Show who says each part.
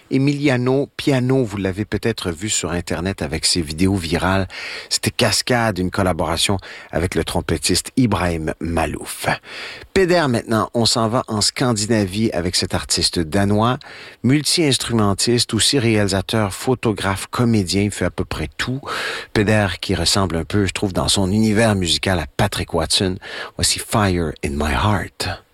Speaker 1: Emiliano Piano, vous l'avez peut-être vu sur Internet avec ses vidéos virales. C'était Cascade, une collaboration avec le trompettiste Ibrahim Malouf. Peder maintenant, on s'en va en Scandinavie avec cet artiste danois, multi-instrumentiste, aussi réalisateur, photographe, comédien, il fait à peu près tout. Peder qui ressemble un peu, je trouve, dans son univers musical à Patrick Watson. Voici Fire in My Heart.